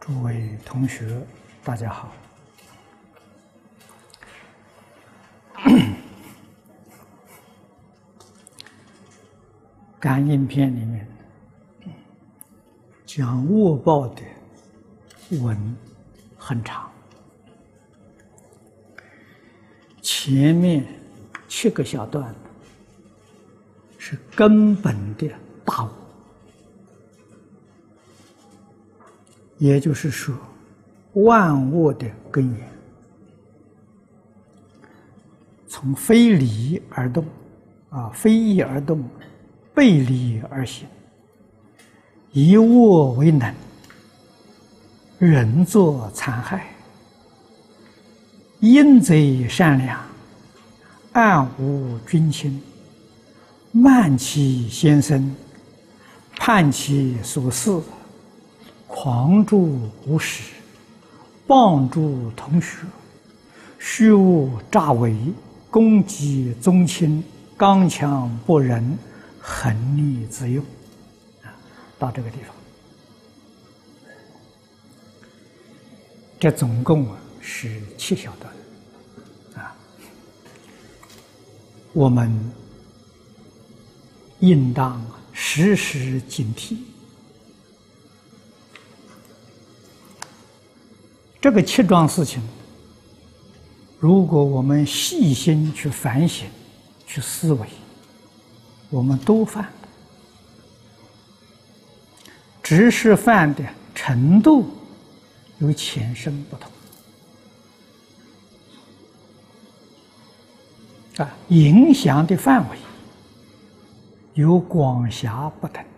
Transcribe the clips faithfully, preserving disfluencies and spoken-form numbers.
诸位同学，大家好。感应篇里面讲恶报的文很长，前面七个小段是根本的大恶，也就是说万恶的根源，从非理而动，啊，非义而动，背理而行，以恶为能，人作残害，阴贼善良，暗无君亲，慢其先生，叛其所事，狂助无始，谤助同学，虚无诈伪，攻击宗亲，刚强不仁，横逆自用。到这个地方，这总共是七小段啊。我们应当时时警惕。这个七桩事情，如果我们细心去反省、去思维，我们都犯的，只是犯的程度有浅深不同，啊，影响的范围有广狭不等。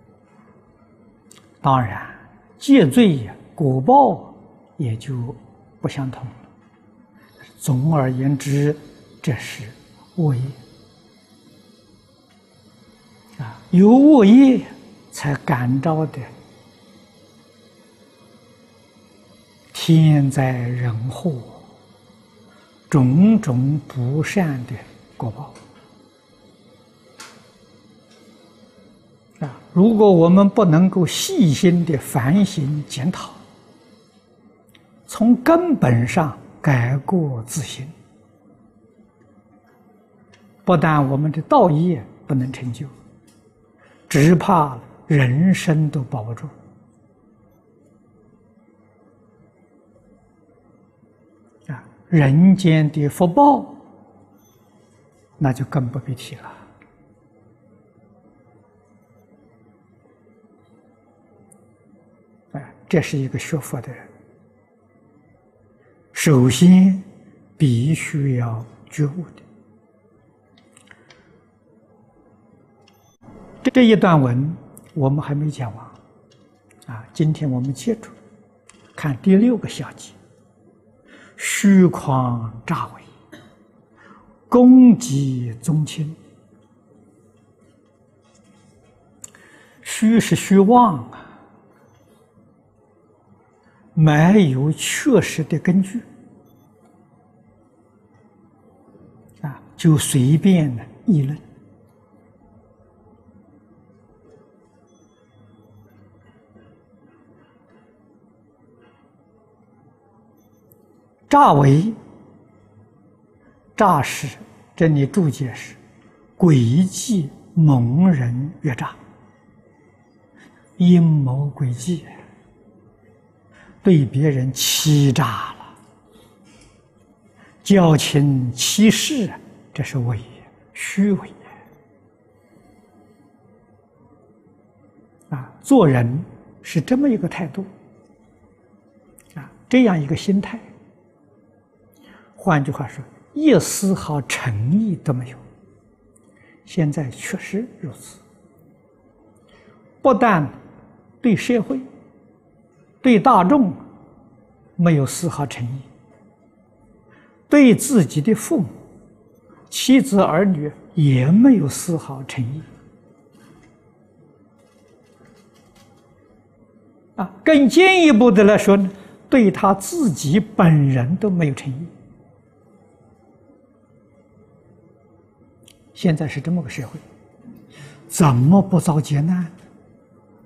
当然，戒罪果报也就不相同了。总而言之，这是恶业啊，有恶业才感召的天灾人祸、种种不善的果报啊！如果我们不能够细心的反省检讨，从根本上改过自新，不但我们的道业不能成就，只怕人生都保不住啊！人间的福报，那就更不必提了。哎，这是一个学佛的人，首先必须要觉悟的。这一段文我们还没讲完啊，今天我们接着看第六个小节：虚诳诈伪，攻击宗亲。虚是虚妄啊，没有确实的根据啊，就随便的议论。诈伪，诈是这里注解是诡计蒙人越诈，阴谋诡计，对别人欺诈了，矫情欺世，这是伪，虚伪啊！做人是这么一个态度啊，这样一个心态。换句话说，一丝毫诚意都没有。现在确实如此，不但对社会、对大众没有丝毫诚意，对自己的父母、妻子儿女也没有丝毫诚意。啊，更进一步的来说呢，对他自己本人都没有诚意。现在是这么个社会，怎么不遭劫难？